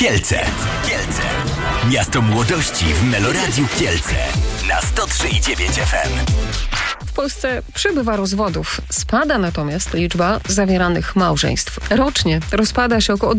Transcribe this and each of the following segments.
Kielce. Miasto młodości w Meloradiu Kielce na 103,9 FM. W Polsce przybywa rozwodów. Spada natomiast liczba zawieranych małżeństw. Rocznie rozpada się około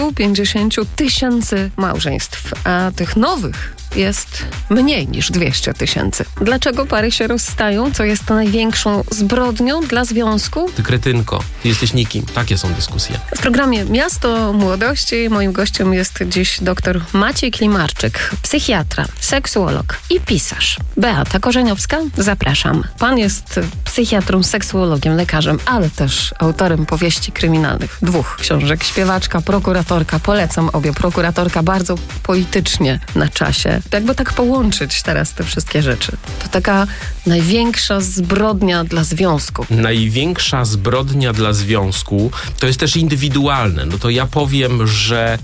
250 000 małżeństw, a tych nowych jest mniej niż 200 000. Dlaczego pary się rozstają? Co jest największą zbrodnią dla związku? Ty kretynko, ty jesteś nikim. Takie są dyskusje. W programie Miasto Młodości moim gościem jest dziś dr Maciej Klimarczyk, psychiatra, seksuolog i pisarz. Beata Korzeniowska, zapraszam. Pan jest psychiatrą, seksuologiem, lekarzem, ale też autorem powieści kryminalnych. 2 książek. Śpiewaczka, prokuratorka. Polecam obie. Prokuratorka bardzo politycznie na czasie. Jakby tak połączyć teraz te wszystkie rzeczy. To taka największa zbrodnia dla związku. Największa zbrodnia dla związku to jest też indywidualne. No to ja powiem, że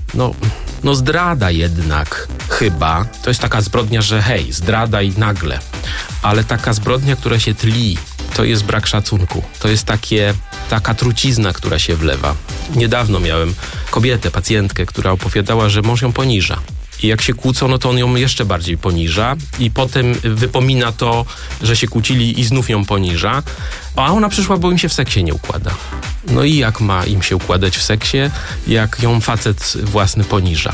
no zdrada jednak chyba. To jest taka zbrodnia, że hej, zdrada i nagle. Ale taka zbrodnia, która się tli, to jest brak szacunku. To jest taka trucizna, która się wlewa. Niedawno miałem kobietę, pacjentkę, która opowiadała, że mąż ją poniża. I jak się kłócą, no to on ją jeszcze bardziej poniża i potem wypomina to, że się kłócili i znów ją poniża. A ona przyszła, bo im się w seksie nie układa. No i jak ma im się układać w seksie, jak ją facet własny poniża?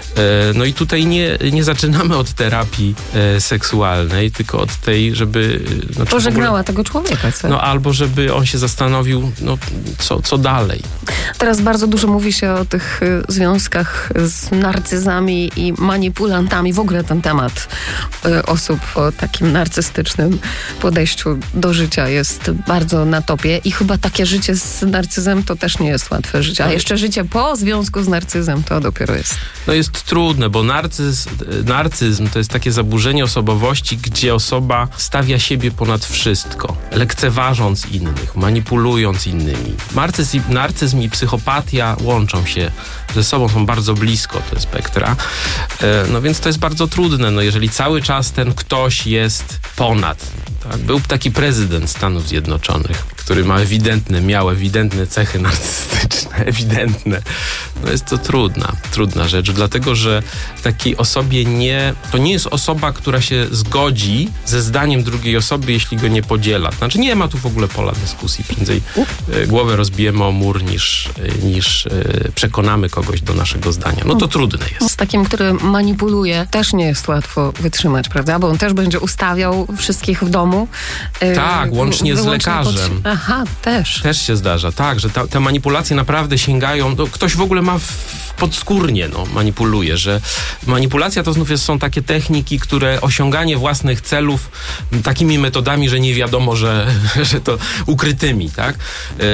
No i tutaj nie zaczynamy od terapii seksualnej, tylko od tej, żeby... Pożegnała tego człowieka, co? No albo żeby on się zastanowił, co dalej. Teraz bardzo dużo mówi się o tych związkach z narcyzami i manipulantami. W ogóle ten temat osób o takim narcystycznym podejściu do życia jest bardzo na topie i chyba takie życie z narcyzem to też nie jest łatwe życie. A jeszcze życie po związku z narcyzem to dopiero jest. No jest trudne, bo narcyzm to jest takie zaburzenie osobowości, gdzie osoba stawia siebie ponad wszystko, lekceważąc innych, manipulując innymi. Narcyzm i psychopatia łączą się ze sobą, są bardzo blisko te spektra. No więc to jest bardzo trudne, jeżeli cały czas ten ktoś jest ponad. Tak? Był taki prezydent Stanów Zjednoczonych, który miał ewidentne cechy narcystyczne, ewidentne. No jest to trudna rzecz, dlatego że takiej osobie to nie jest osoba, która się zgodzi ze zdaniem drugiej osoby, jeśli go nie podziela. Znaczy nie ma tu w ogóle pola dyskusji. Prędzej głowę rozbijemy o mur, niż przekonamy kogoś do naszego zdania. No to trudne jest. Z takim, który manipuluje, też nie jest łatwo wytrzymać, prawda? Bo on też będzie ustawiał wszystkich w domu. Tak, łącznie z lekarzem. Aha, też. Też się zdarza, tak, że te manipulacje naprawdę sięgają, ktoś w ogóle ma podskórnie manipuluje, że manipulacja to znów są takie techniki, które osiąganie własnych celów takimi metodami, że nie wiadomo, że to ukrytymi, tak?